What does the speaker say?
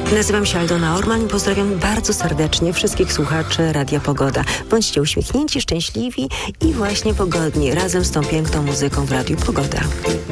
Nazywam się Aldona Orman i pozdrawiam bardzo serdecznie wszystkich słuchaczy Radia Pogoda. Bądźcie uśmiechnięci, szczęśliwi i właśnie pogodni razem z tą piękną muzyką w Radiu Pogoda.